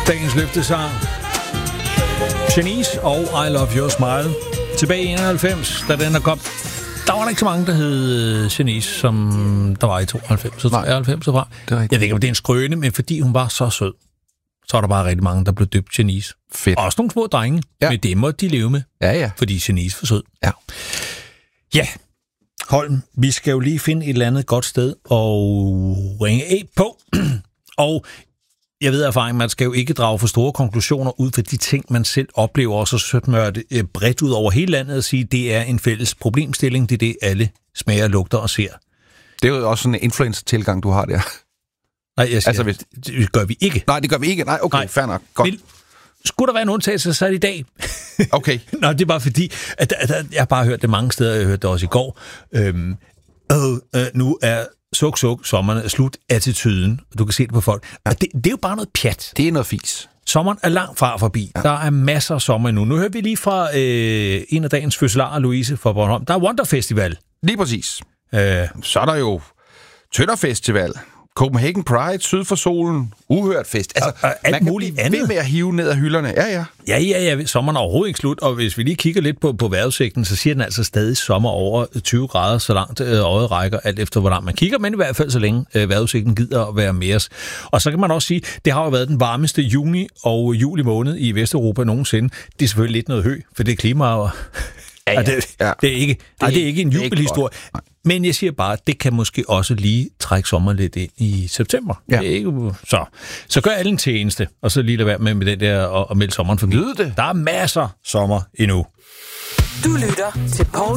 Dagens løftesang. Shanice og I Love Your Smile. Tilbage i 91, da den er kom. Der var ikke så mange, der hed Shanice, som der var i 92 og 93 fra. Jeg ved ikke, om det er en skrøne, men fordi hun var så sød, så er der bare rigtig mange, der blev døbt Shanice. Fedt. Også nogle små drenge, men det må de leve med. Ja. Fordi Shanice var sød. Ja. Ja, Holm, vi skal jo lige finde et eller andet godt sted og ringe af på. Og jeg ved af erfaring, man skal jo ikke drage for store konklusioner ud for de ting, man selv oplever, og så smøre det bredt ud over hele landet og sige, at det er en fælles problemstilling. Det er det, alle smager, lugter og ser. Det er jo også sådan en influencer-tilgang, du har der. Nej, jeg siger, det gør vi ikke. Nej, det gør vi ikke. Nej, okay, fair nok. Godt. Men, skulle der være en undtagelse, så er det i dag. Okay. Nå, det er bare fordi, at jeg har bare hørt det mange steder, jeg hørte det også i går. Nu er suk, sommeren er slut, attituden. Du kan se det på folk. Og det er jo bare noget pjat. Det er noget fis. Sommeren er langt fra forbi. Ja. Der er masser af sommer endnu. Nu hører vi lige fra en af dagens fødselarer, Louise fra Bornholm. Der er Wonder Festival. Lige præcis. Så er der jo Tønder Festival, Copenhagen Pride, Syd for Solen, Uhørt Fest. Altså, man kan blive ved med at hive ned af hylderne. Ja. Sommeren er overhovedet ikke slut, og hvis vi lige kigger lidt på vejrudsigten, så siger den altså stadig sommer over 20 grader, så langt øjet rækker, alt efter hvordan man kigger, men i hvert fald så længe vejrudsigten gider at være med os. Og så kan man også sige, det har jo været den varmeste juni og juli måned i Vesteuropa nogensinde. Det er selvfølgelig lidt noget hø, for det er klima. Ja. Det er ikke en jubelhistorie. Men jeg siger bare, at det kan måske også lige trække sommer lidt ind i september. Ja. Det er ikke, så gør alle en tjeneste, og så lige lade være med den der og melde sommeren forbi. Lyder det? Der er masser sommer endnu. Du lytter til Poul